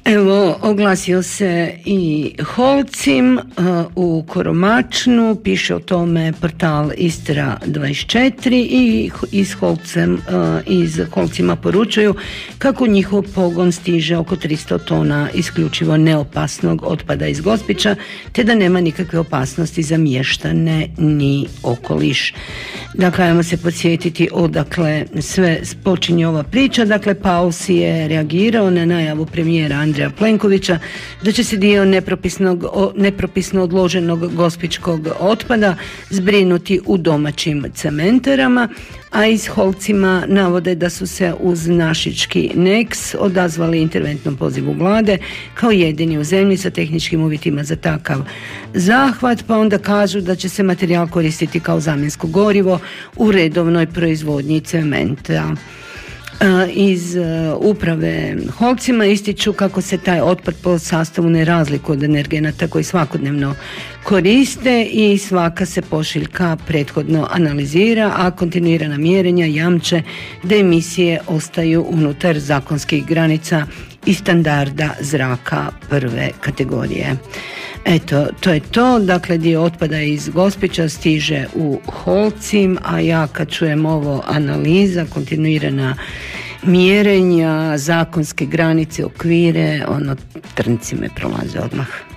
Evo, oglasio se i Holcim u Koromačnu, piše o tome portal Istra 24 i iz Holcima poručuju kako njihov pogon stiže oko 300 tona isključivo neopasnog otpada iz Gospića, te da nema nikakve opasnosti za mještane ni okoliš. Dakle, ajmo se podsjetiti odakle sve počinje ova priča. Dakle, Paus je reagirao na najavu premijera Andreja Plenkovića da će se dio nepropisno odloženog gospićkog otpada zbrinuti u domaćim cementarama, a iz Holcima navode da su se uz našički NEX odazvali interventnom pozivu vlade kao jedini u zemlji sa tehničkim uvjetima za takav zahvat, pa onda kažu da će se materijal koristiti kao zamjensko gorivo u redovnoj proizvodnji cementa. Iz uprave Holcima ističu kako se taj otpad po sastavu ne razlikuje od energenata koji svakodnevno koriste i svaka se pošiljka prethodno analizira, a kontinuirana mjerenja jamče da emisije ostaju unutar zakonskih granica i standarda zraka prve kategorije. Eto, to je to. Dakle, dio otpada iz Gospića stiže u Holcim, a ja kad čujem ovo analiza, kontinuirana mjerenja, zakonske granice, okvire, trnci me prolaze odmah.